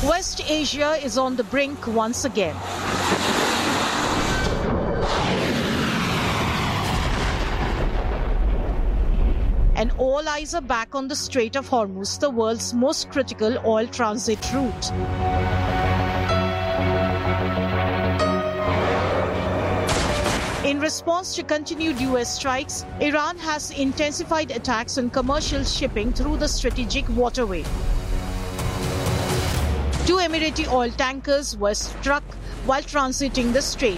West Asia is on the brink once again. And all eyes are back on the Strait of Hormuz, the world's most critical oil transit route. In response to continued US strikes, Iran has intensified attacks on commercial shipping through the strategic waterway. 2 Emirati oil tankers were struck while transiting the strait.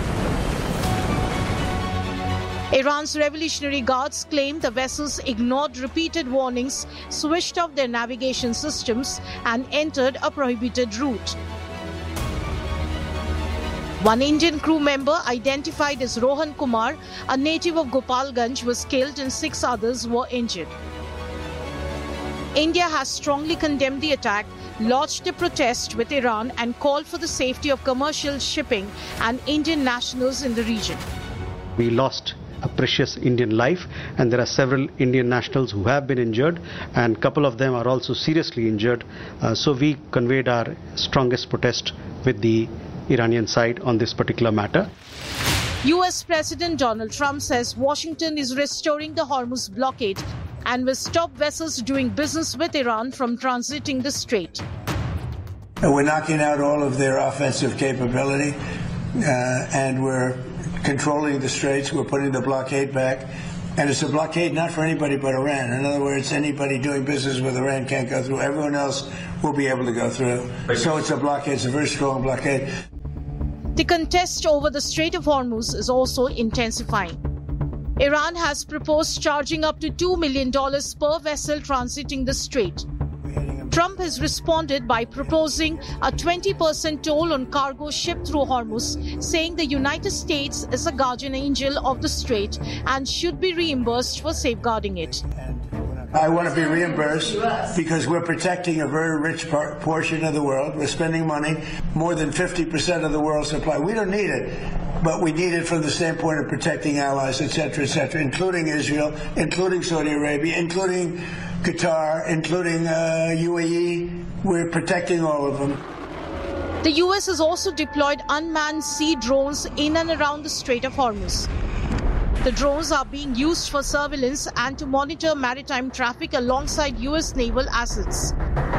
Iran's Revolutionary Guards claim the vessels ignored repeated warnings, switched off their navigation systems, and entered a prohibited route. One Indian crew member, identified as Rohan Kumar, a native of Gopalganj, was killed and 6 others were injured. India has strongly condemned the attack, lodged a protest with Iran, and called for the safety of commercial shipping and Indian nationals in the region. We lost a precious Indian life, and there are several Indian nationals who have been injured, and a couple of them are also seriously injured. So we conveyed our strongest protest with the Iranian side on this particular matter. US President Donald Trump says Washington is restoring the Hormuz blockade and will stop vessels doing business with Iran from transiting the strait. And we're knocking out all of their offensive capability, and we're controlling the straits. We're putting the blockade back. And it's a blockade not for anybody but Iran. In other words, anybody doing business with Iran can't go through. Everyone else will be able to go through. So it's a blockade. It's a very strong blockade. The contest over the Strait of Hormuz is also intensifying. Iran has proposed charging up to $2 million per vessel transiting the strait. Trump has responded by proposing a 20% toll on cargo shipped through Hormuz, saying the United States is a guardian angel of the strait and should be reimbursed for safeguarding it. I want to be reimbursed because we're protecting a very rich portion of the world. We're spending money, more than 50% of the world's supply. We don't need it, but we need it from the standpoint of protecting allies, et cetera, including Israel, including Saudi Arabia, including Qatar, including UAE. We're protecting all of them. The US has also deployed unmanned sea drones in and around the Strait of Hormuz. The drones are being used for surveillance and to monitor maritime traffic alongside US naval assets.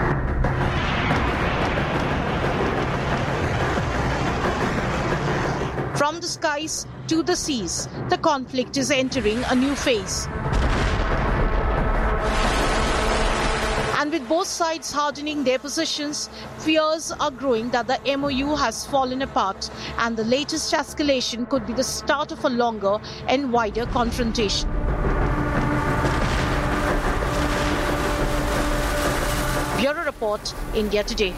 From the skies to the seas, the conflict is entering a new phase. And with both sides hardening their positions, fears are growing that the MOU has fallen apart and the latest escalation could be the start of a longer and wider confrontation. Bureau Report, India Today.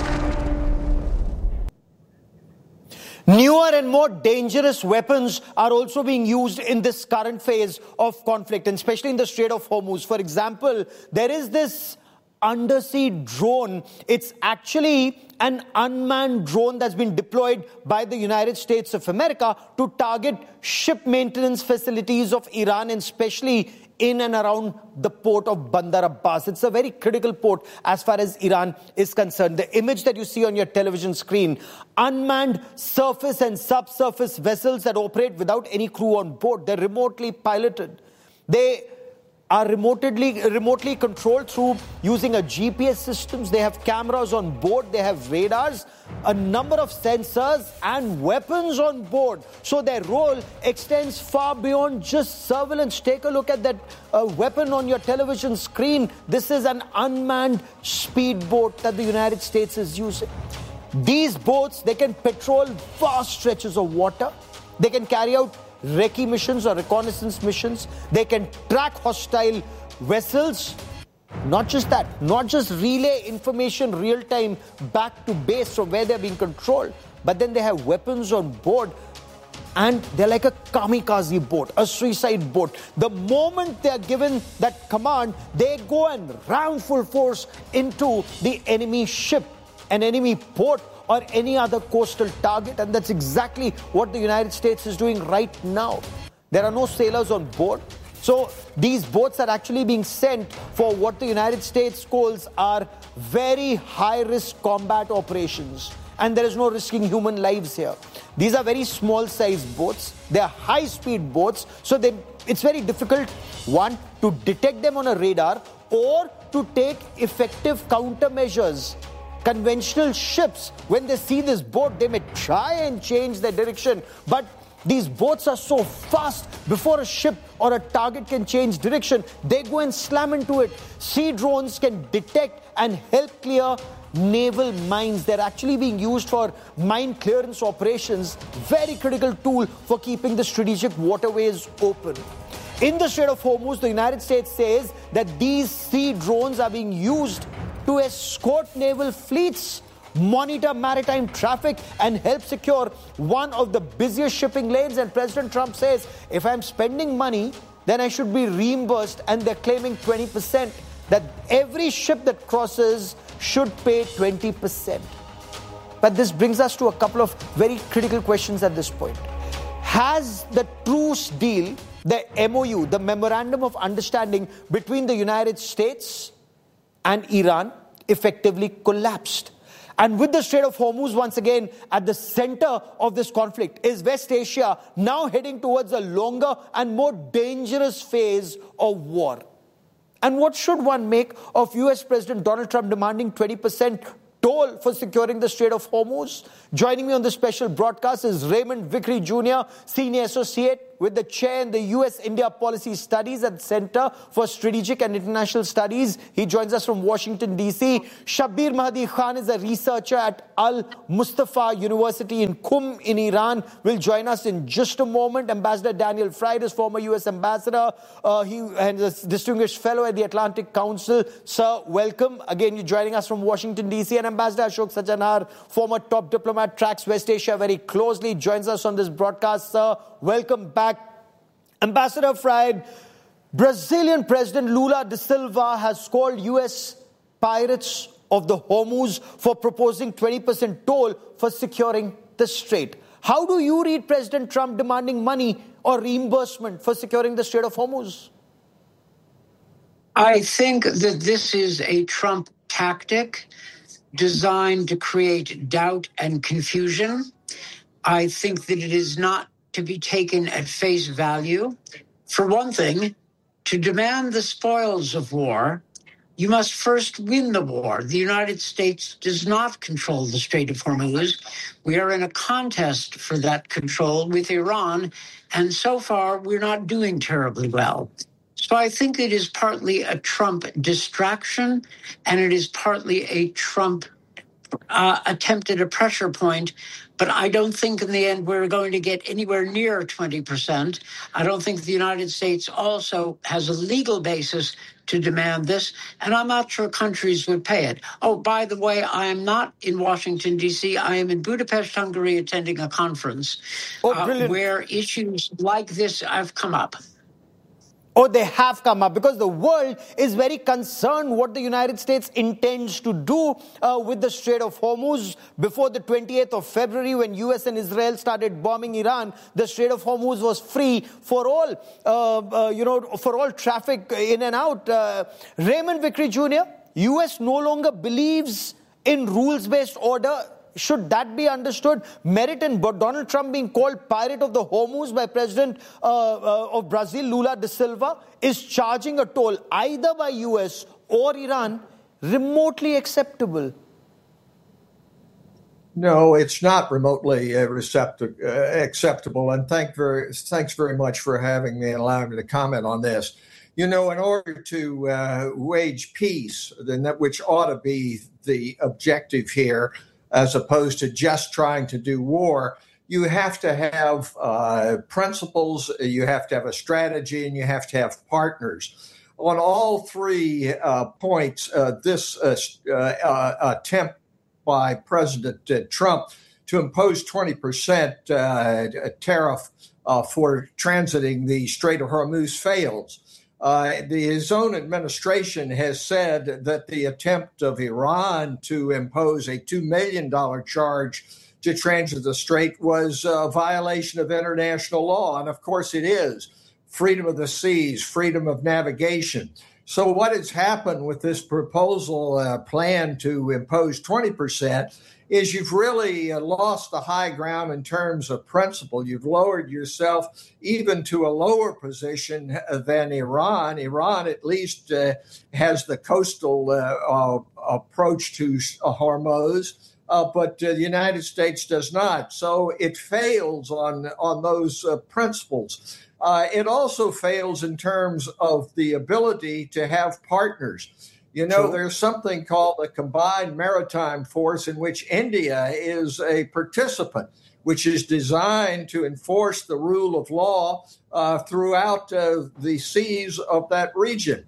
Newer and more dangerous weapons are also being used in this current phase of conflict, and especially in the Strait of Hormuz. For example, there is this undersea drone. It's actually an unmanned drone that's been deployed by the United States of America to target ship maintenance facilities of Iran, and especially in and around the port of Bandar Abbas. It's a very critical port as far as Iran is concerned. The image that you see on your television screen, unmanned surface and subsurface vessels that operate without any crew on board. They're remotely piloted. They are remotely controlled through using a GPS systems. They have cameras on board, they have radars, a number of sensors and weapons on board. So their role extends far beyond just surveillance. Take a look at that weapon on your television screen. This is an unmanned speedboat that the United States is using. These boats, they can patrol vast stretches of water. They can carry out recce missions or reconnaissance missions. They can track hostile vessels. Not just that, not just relay information real time back to base from where they're being controlled, but then they have weapons on board, and they're like a kamikaze boat, a suicide boat. The moment they're given that command, they go and ram full force into the enemy ship, an enemy port, or any other coastal target. And that's exactly what the United States is doing right now. There are no sailors on board. So these boats are actually being sent for what the United States calls are very high-risk combat operations. And there is no risking human lives here. These are very small-sized boats. They are high-speed boats. So it's very difficult, one, to detect them on a radar or to take effective countermeasures. Conventional ships, when they see this boat, they may try and change their direction. But these boats are so fast, before a ship or a target can change direction, they go and slam into it. Sea drones can detect and help clear naval mines. They're actually being used for mine clearance operations. Very critical tool for keeping the strategic waterways open. In the Strait of Hormuz, the United States says that these sea drones are being used to escort naval fleets, monitor maritime traffic, and help secure one of the busiest shipping lanes. And President Trump says, if I'm spending money, then I should be reimbursed. And they're claiming 20%, that every ship that crosses should pay 20%. But this brings us to a couple of very critical questions at this point. Has the truce deal, the MOU, the Memorandum of Understanding between the United States and Iran effectively collapsed? And with the Strait of Hormuz once again at the center of this conflict, is West Asia now heading towards a longer and more dangerous phase of war? And what should one make of US President Donald Trump demanding 20% toll for securing the Strait of Hormuz? Joining me on this special broadcast is Raymond Vickery Jr., Senior Associate with the Chair in the US-India Policy Studies at the Center for Strategic and International Studies. He joins us from Washington, D.C. Shabir Mahdi Khan is a researcher at Al-Mustafa University in Qum in Iran. Will join us in just a moment. Ambassador Daniel Fried is former US Ambassador. He is a distinguished fellow at the Atlantic Council. Sir, welcome. Again, you're joining us from Washington, D.C. And Ambassador Ashok Sajanar, former top diplomat, tracks West Asia very closely, joins us on this broadcast. Sir, welcome back. Ambassador Fried, Brazilian President Lula da Silva has called US pirates of the Hormuz for proposing 20% toll for securing the strait. How do you read President Trump demanding money or reimbursement for securing the Strait of Hormuz? I think that this is a Trump tactic designed to create doubt and confusion. I think that it is not to be taken at face value. For one thing, to demand the spoils of war, you must first win the war. The United States does not control the Strait of Hormuz. We are in a contest for that control with Iran, and so far we're not doing terribly well. So I think it is partly a Trump distraction, and it is partly a Trump attempt at a pressure point. But I don't think in the end we're going to get anywhere near 20%. I don't think the United States also has a legal basis to demand this, and I'm not sure countries would pay it. Oh, by the way, I am not in Washington, D.C. I am in Budapest, Hungary, attending a conference where issues like this have come up. Or they have come up, because the world is very concerned what the United States intends to do with the Strait of Hormuz. Before the 28th of February, when US and Israel started bombing Iran, the Strait of Hormuz was free for all, for all traffic in and out. Raymond Vickery Jr., US no longer believes in rules-based order. Should that be understood? Merit in Donald Trump being called pirate of the Hormuz by President of Brazil, Lula da Silva, is charging a toll either by US or Iran remotely acceptable? No, it's not remotely acceptable. And thanks very much for having me and allowing me to comment on this. You know, in order to wage peace, which ought to be the objective here, as opposed to just trying to do war, you have to have principles, you have to have a strategy, and you have to have partners. On all three points, this attempt by President Trump to impose 20% tariff for transiting the Strait of Hormuz fails. His own administration has said that the attempt of Iran to impose a $2 million charge to transit the strait was a violation of international law. And of course it is. freedom of the seas, freedom of navigation. So what has happened with this proposal plan to impose 20% is you've really lost the high ground in terms of principle. You've lowered yourself even to a lower position than Iran. Iran at least has the coastal approach to Hormuz, but the United States does not. So it fails on those principles. It also fails in terms of the ability to have partners. You know, there's something called the Combined Maritime Force in which India is a participant, which is designed to enforce the rule of law throughout the seas of that region.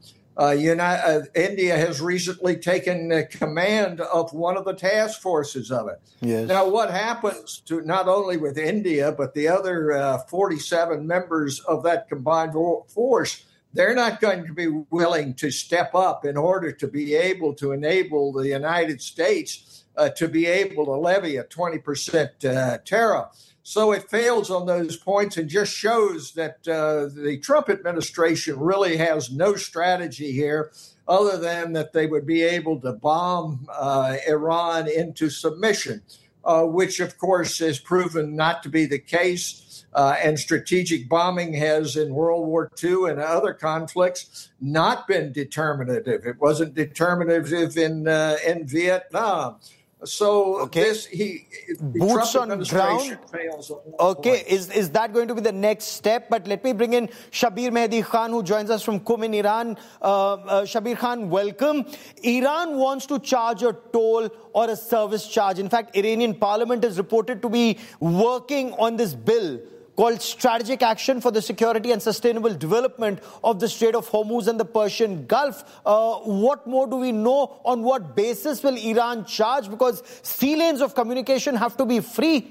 India has recently taken command of one of the task forces of it. Yes. Now, what happens to not only with India, but the other 47 members of that combined force? They're not going to be willing to step up in order to be able to enable the United States to be able to levy a 20% tariff. So it fails on those points and just shows that the Trump administration really has no strategy here other than that they would be able to bomb Iran into submission, which, of course, has proven not to be the case. And strategic bombing has, in World War II and other conflicts, not been determinative. It wasn't determinative in Vietnam. So the boots Trump on ground. Fails Okay, is that going to be the next step? But let me bring in Shabir Mehdi Khan, who joins us from Qum in Iran. Shabir Khan, welcome. Iran wants to charge a toll or a service charge. In fact, Iranian parliament is reported to be working on this bill called Strategic Action for the Security and Sustainable Development of the Strait of Hormuz and the Persian Gulf. What more do we know? On what basis will Iran charge? Because sea lanes of communication have to be free.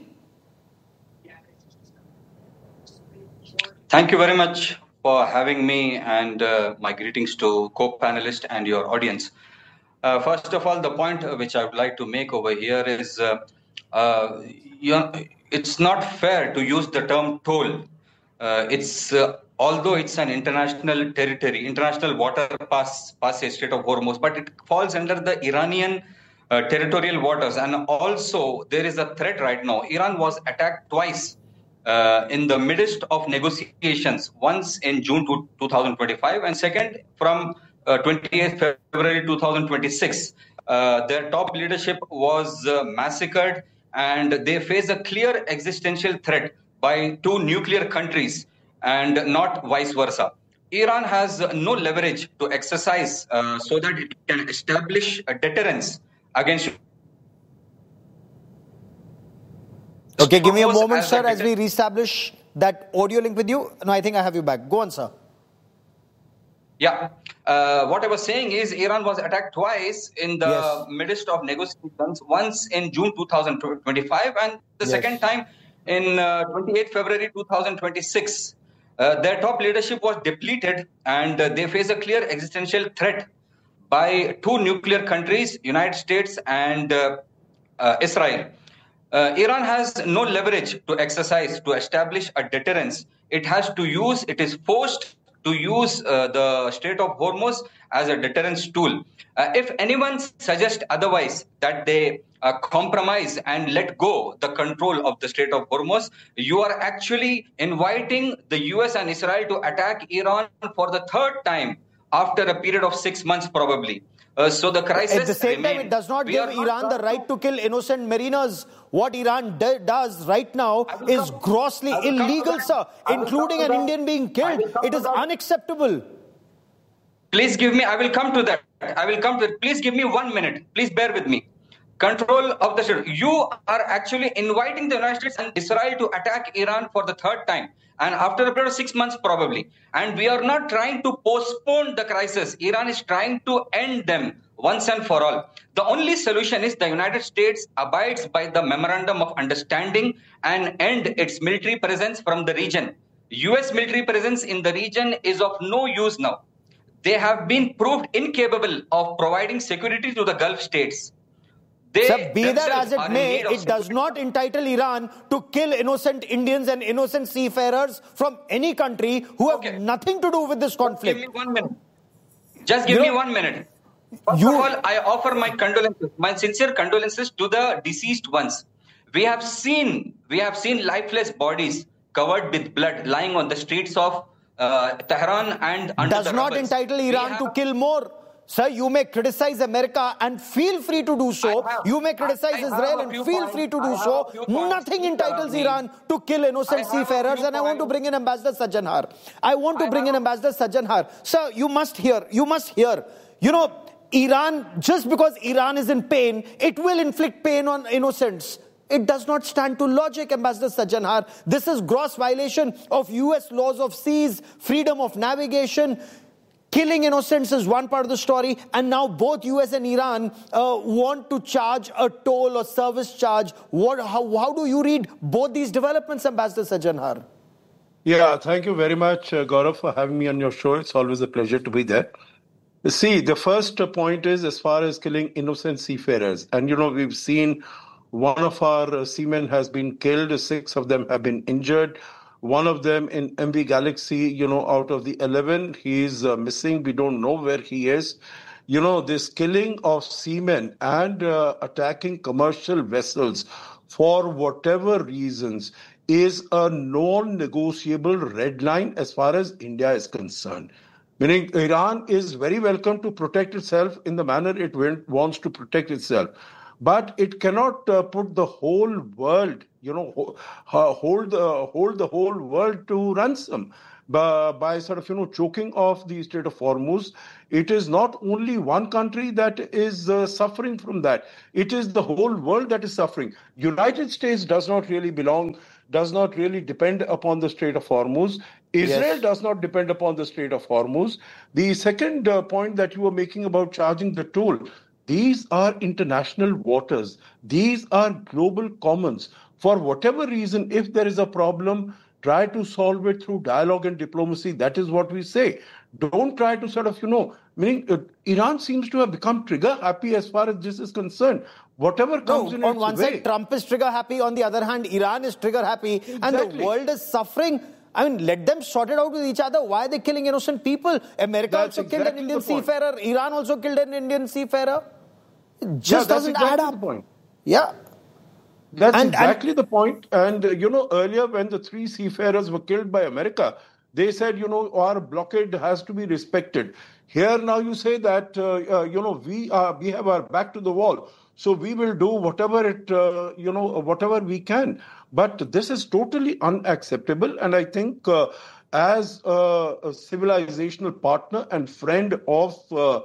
Thank you very much for having me, and my greetings to co-panelists and your audience. First of all, the point which I would like to make over here is it's not fair to use the term toll. Although it's an international territory, international water passage, Strait of Hormuz, but it falls under the Iranian territorial waters. And also there is a threat right now. Iran was attacked twice in the midst of negotiations, once in June 2025 and second from 28th February 2026. Their top leadership was massacred, and they face a clear existential threat by two nuclear countries and not vice versa. Iran has no leverage to exercise so that it can establish a deterrence against. Okay, give me a moment, sir, as we reestablish that audio link with you. No, I think I have you back. Go on, sir. Yeah. What I was saying is Iran was attacked twice in the midst of negotiations, once in June 2025 and the second time in 28th February 2026. Their top leadership was depleted, and they face a clear existential threat by two nuclear countries, United States and Israel. Iran has no leverage to exercise to establish a deterrence. It is forced to use the Strait of Hormuz as a deterrence tool. If anyone suggests otherwise, that they compromise and let go the control of the Strait of Hormuz, you are actually inviting the US and Israel to attack Iran for the third time after a period of 6 months probably. So the crisis at the same time, it does not give Iran the right to kill innocent mariners. What Iran does right now is grossly illegal, sir, including an Indian being killed. It is unacceptable. Please give me, I will come to that. Please give me 1 minute. Please bear with me. Control of the Strait. You are actually inviting the United States and Israel to attack Iran for the third time. And after a period of 6 months, probably. And we are not trying to postpone the crisis. Iran is trying to end them once and for all. The only solution is the United States abides by the Memorandum of Understanding and end its military presence from the region. US military presence in the region is of no use now. They have been proved incapable of providing security to the Gulf states. Sir, be that as it may, it does not entitle Iran to kill innocent Indians and innocent seafarers from any country who have nothing to do with this conflict. Give me 1 minute. Just give me 1 minute. First of all, I offer my condolences, my sincere condolences to the deceased ones. We have seen lifeless bodies covered with blood lying on the streets of Tehran and under does not entitle Iran to kill more. Sir, you may criticize America and feel free to do so. You may criticize Israel and feel free to do so. Nothing entitles Iran to kill innocent seafarers. And I want to bring in Ambassador Sajjanhar. Sir, you must hear. You know, Iran, just because Iran is in pain, it will inflict pain on innocents. It does not stand to logic, Ambassador Sajjanhar. This is gross violation of US laws of seas, freedom of navigation. Killing innocents is one part of the story, and now both US and Iran want to charge a toll or service charge. How do you read both these developments, Ambassador Sajjanhar? Yeah, thank you very much, Gaurav, for having me on your show. It's always a pleasure to be there. See, the first point is as far as killing innocent seafarers. And, we've seen one of our seamen has been killed, 6 of them have been injured. One of them in MV Galaxy, out of the 11, he's missing. We don't know where he is. This killing of seamen and attacking commercial vessels for whatever reasons is a non-negotiable red line as far as India is concerned. Meaning Iran is very welcome to protect itself in the manner it wants to protect itself. But it cannot put the whole world, hold the whole world to ransom by sort of, choking off the Strait of Hormuz. It is not only one country that is suffering from that. It is the whole world that is suffering. United States does not really depend upon the Strait of Hormuz. Israel does not depend upon the Strait of Hormuz. The second point that you were making about charging the toll, these are international waters. These are global commons. For whatever reason, if there is a problem, try to solve it through dialogue and diplomacy. That is what we say. Don't try to sort of, meaning Iran seems to have become trigger happy as far as this is concerned. Whatever comes in its way. On one side, Trump is trigger happy. On the other hand, Iran is trigger happy. Exactly. And the world is suffering. I mean, let them sort it out with each other. Why are they killing innocent people? America also killed an Indian seafarer. Iran also killed an Indian seafarer. It just doesn't add up. Yeah. That's exactly the point. And, earlier when the 3 seafarers were killed by America, they said, our blockade has to be respected. Here now you say that, we have our back to the wall. So we will do whatever whatever we can. But this is totally unacceptable. And I think as a civilizational partner and friend of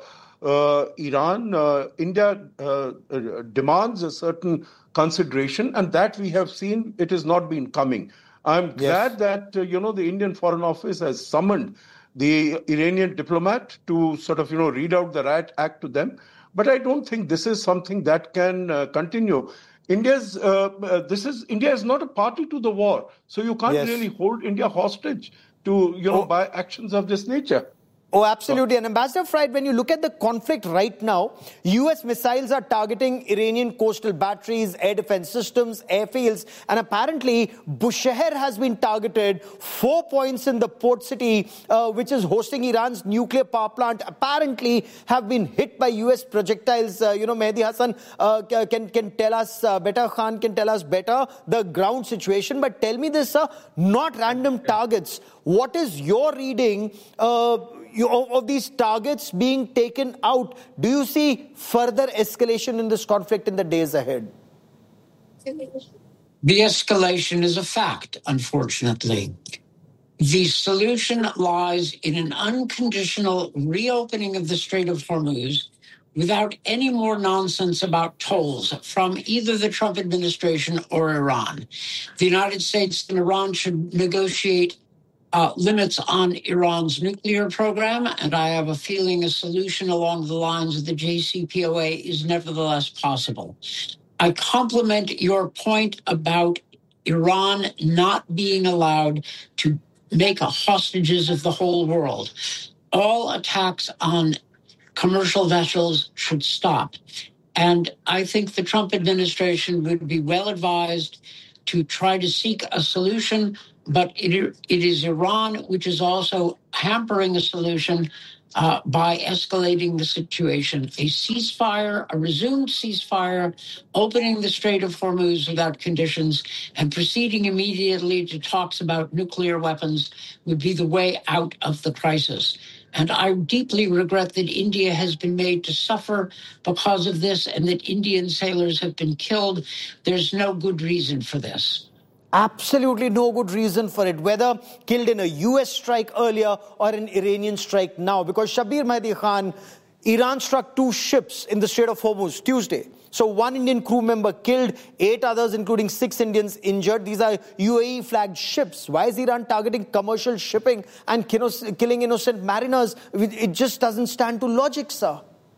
Iran, India demands a certain consideration, and that we have seen it has not been coming. I'm glad that, the Indian Foreign Office has summoned the Iranian diplomat to sort of, read out the Riot Act to them. But I don't think this is something that can continue. India is not a party to the war. So you can't really hold India hostage to, by actions of this nature. Oh, absolutely. And Ambassador Fried, when you look at the conflict right now, US missiles are targeting Iranian coastal batteries, air defense systems, airfields, and apparently Bushehr has been targeted. 4 points in the port city, which is hosting Iran's nuclear power plant, apparently have been hit by US projectiles. Mehdi Hassan can tell us better, Khan can tell us better the ground situation. But tell me this, sir, not random targets. What is your reading of these targets being taken out? Do you see further escalation in this conflict in the days ahead? De-escalation is a fact, unfortunately. The solution lies in an unconditional reopening of the Strait of Hormuz without any more nonsense about tolls from either the Trump administration or Iran. The United States and Iran should negotiate limits on Iran's nuclear program, and I have a feeling a solution along the lines of the JCPOA is nevertheless possible. I compliment your point about Iran not being allowed to make hostages of the whole world. All attacks on commercial vessels should stop. And I think the Trump administration would be well advised to try to seek a solution, but it is Iran which is also hampering a solution by escalating the situation. A ceasefire, a resumed ceasefire, opening the Strait of Hormuz without conditions, and proceeding immediately to talks about nuclear weapons would be the way out of the crisis. And I deeply regret that India has been made to suffer because of this and that Indian sailors have been killed. There's no good reason for this. Absolutely no good reason for it, whether killed in a US strike earlier or an Iranian strike now. Because Shabir Mehdi Khan, Iran struck 2 ships in the Strait of Hormuz Tuesday. So 1 Indian crew member killed, 8 others, including 6 Indians, injured. These are UAE-flagged ships. Why is Iran targeting commercial shipping and killing innocent mariners? It just doesn't stand to logic, sir.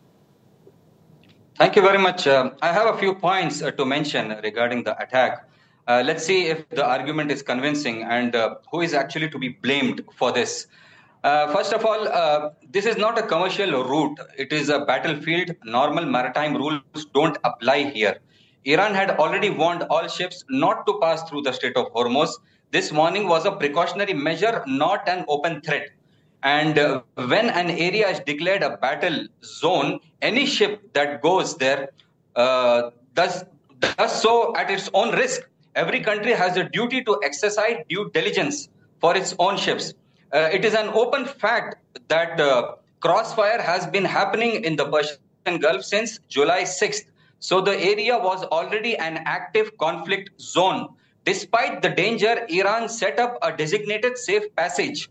Thank you very much. I have a few points to mention regarding the attack. Let's see if the argument is convincing and who is actually to be blamed for this. First of all, this is not a commercial route. It is a battlefield. Normal maritime rules don't apply here. Iran had already warned all ships not to pass through the Strait of Hormuz. This warning was a precautionary measure, not an open threat. And when an area is declared a battle zone, any ship that goes there does so at its own risk. Every country has a duty to exercise due diligence for its own ships. It is an open fact that crossfire has been happening in the Persian Gulf since July 6th. So the area was already an active conflict zone. Despite the danger, Iran set up a designated safe passage.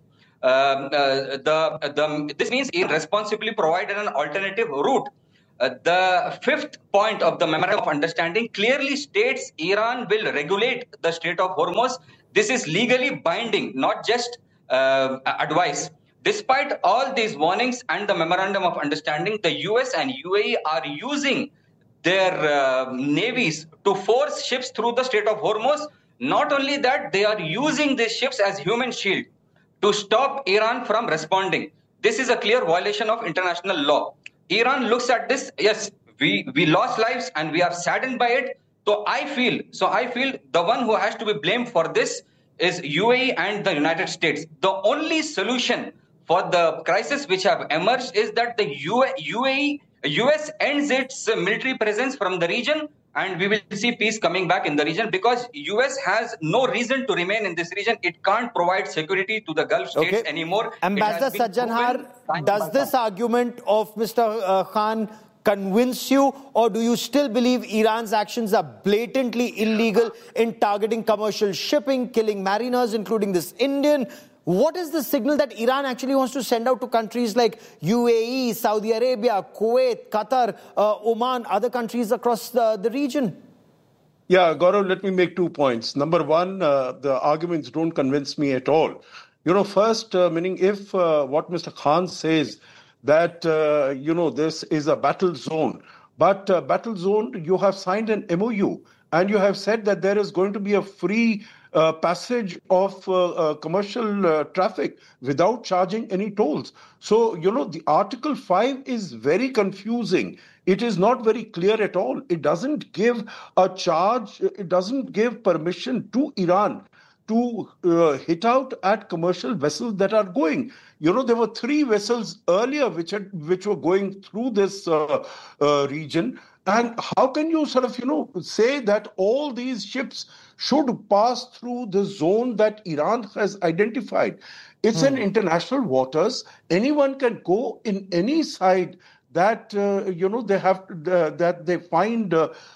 This means Iran responsibly provided an alternative route. The 5th point of the Memorandum of Understanding clearly states Iran will regulate the Strait of Hormuz. This is legally binding, not just advice. Despite all these warnings and the Memorandum of Understanding, the US and UAE are using their navies to force ships through the Strait of Hormuz. Not only that, they are using these ships as human shield to stop Iran from responding. This is a clear violation of international law. Iran looks at this, yes, we lost lives and we are saddened by it. So I feel the one who has to be blamed for this is UAE and the United States. The only solution for the crisis which have emerged is that the US ends its military presence from the region, and we will see peace coming back in the region, because US has no reason to remain in this region. It can't provide security to the Gulf states anymore. Ambassador Sajjanhar, does this argument of Mr. Khan convince you, or do you still believe Iran's actions are blatantly illegal in targeting commercial shipping, killing mariners, including this Indian? What is the signal that Iran actually wants to send out to countries like UAE, Saudi Arabia, Kuwait, Qatar, Oman, other countries across the region? Yeah, Gaurav, let me make 2 points. Number one, the arguments don't convince me at all. First, meaning if what Mr. Khan says that, this is a battle zone, but battle zone, you have signed an MOU and you have said that there is going to be a free passage of commercial traffic without charging any tolls. So, the Article 5 is very confusing. It is not very clear at all. It doesn't give a charge. It doesn't give permission to Iran to hit out at commercial vessels that are going. There were 3 vessels earlier which were going through this region. And how can you say that all these ships should pass through the zone that Iran has identified? It's an international waters. Anyone can go in any side that they have that they find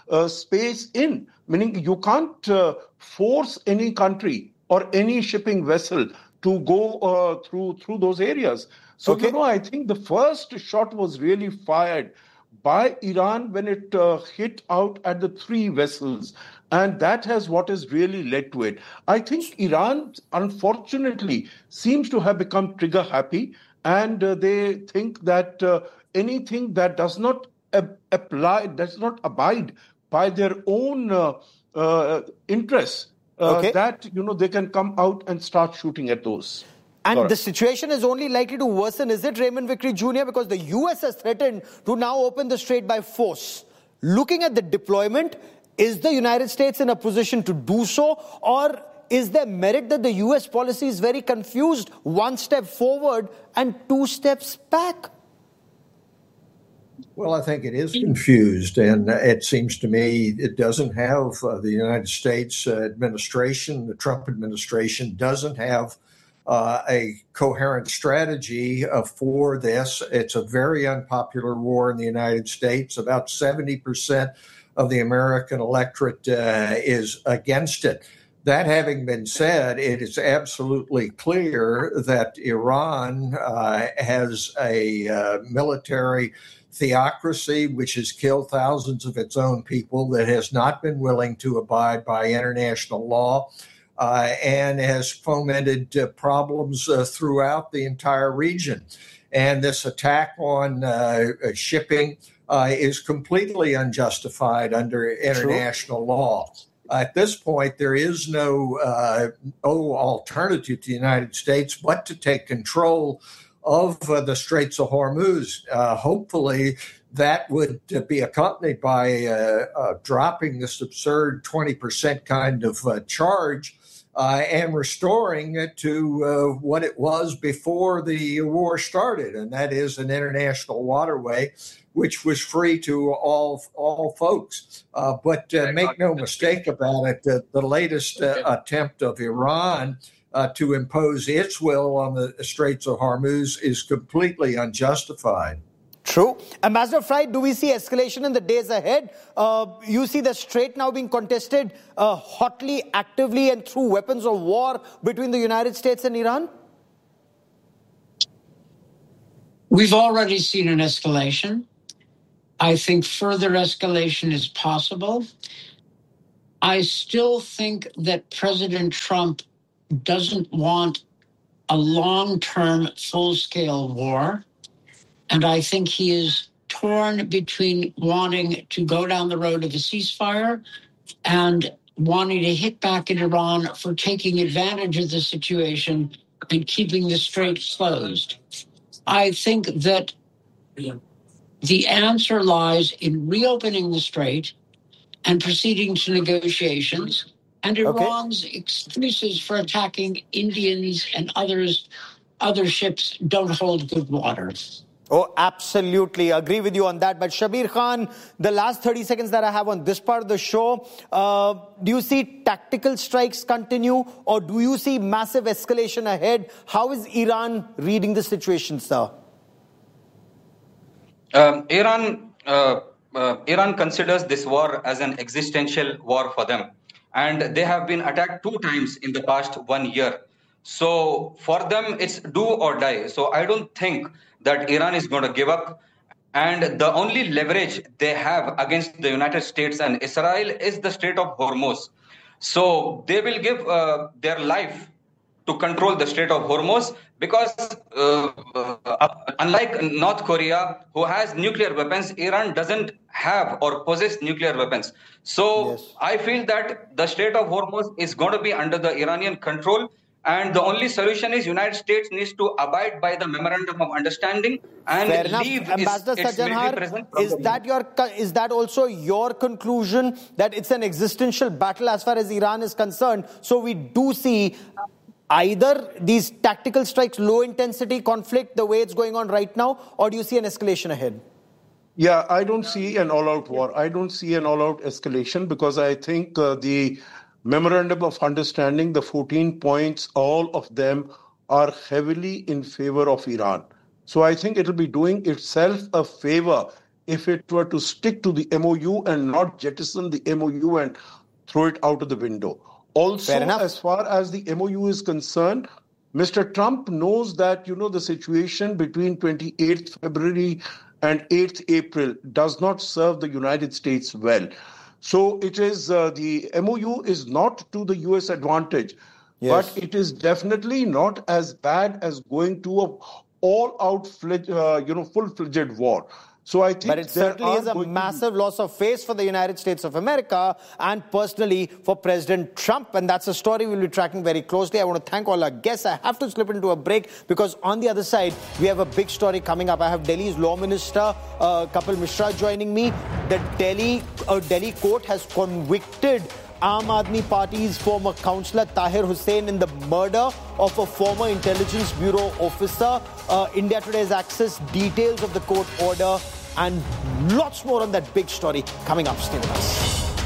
space in. Meaning you can't force any country or any shipping vessel to go through those areas. So I think the first shot was really fired by Iran when it hit out at the 3 vessels. And that has what has really led to it. I think Iran, unfortunately, seems to have become trigger happy, and they think that anything that does not abide by their own interests, that they can come out and start shooting at those. And the situation is only likely to worsen, is it, Raymond Vickery Jr.? Because the US has threatened to now open the strait by force. Looking at the deployment, is the United States in a position to do so, or is there merit that the US policy is very confused, one step forward and two steps back? Well, I think it is confused, and it seems to me it doesn't have the United States administration, the Trump administration doesn't have a coherent strategy for this. It's a very unpopular war in the United States. About 70% of the American electorate is against it. That having been said, it is absolutely clear that Iran has a military theocracy which has killed thousands of its own people, that has not been willing to abide by international law, and has fomented problems throughout the entire region. And this attack on shipping is completely unjustified under international law. At this point, there is no alternative to the United States but to take control of the Straits of Hormuz. Hopefully, that would be accompanied by dropping this absurd 20% kind of charge and restoring it to what it was before the war started, and that is an international waterway which was free to all folks. But make no mistake about it, the latest attempt of Iran to impose its will on the Straits of Hormuz is completely unjustified. True. Ambassador Fried, do we see escalation in the days ahead? You see the strait now being contested hotly, actively, and through weapons of war between the United States and Iran? We've already seen an escalation. I think further escalation is possible. I still think that President Trump doesn't want a long-term, full-scale war. And I think he is torn between wanting to go down the road of a ceasefire and wanting to hit back at Iran for taking advantage of the situation and keeping the strait closed. I think that the answer lies in reopening the strait and proceeding to negotiations, and Iran's excuses for attacking Indians and other ships don't hold good water. Oh, absolutely. Agree with you on that. But Shabir Khan, the last 30 seconds that I have on this part of the show, do you see tactical strikes continue, or do you see massive escalation ahead? How is Iran reading the situation, sir? Iran considers this war as an existential war for them. And they have been attacked 2 times in the past 1 year. So for them, it's do or die. So I don't think that Iran is going to give up. And the only leverage they have against the United States and Israel is the Strait of Hormuz. So they will give their life to control the Strait of Hormuz, because unlike North Korea, who has nuclear weapons, Iran doesn't have or possess nuclear weapons. So I feel that the Strait of Hormuz is going to be under the Iranian control. And the only solution is United States needs to abide by the Memorandum of Understanding and leave Ambassador Sajjanhar, is that also your conclusion, that it's an existential battle as far as Iran is concerned? So we do see either these tactical strikes, low intensity conflict, the way it's going on right now, or do you see an escalation ahead? Yeah, I don't see an all-out war. I don't see an all-out escalation, because I think the Memorandum of Understanding, the 14 points, all of them are heavily in favor of Iran. So I think it will be doing itself a favor if it were to stick to the MOU and not jettison the MOU and throw it out of the window. Also, as far as the MOU is concerned, Mr. Trump knows that, the situation between 28th February and 8th April does not serve the United States well. So it is the MOU is not to the U.S. advantage, but it is definitely not as bad as going to a all-out, full-fledged war. So I think but it certainly is a massive loss of face for the United States of America and personally for President Trump. And that's a story we'll be tracking very closely. I want to thank all our guests. I have to slip into a break because on the other side, we have a big story coming up. I have Delhi's Law Minister, Kapil Mishra, joining me. The Delhi court has convicted Aam Aadmi Party's former councillor Tahir Hussain in the murder of a former Intelligence Bureau officer. India Today has accessed details of the court order and lots more on that big story coming up. Stay with us.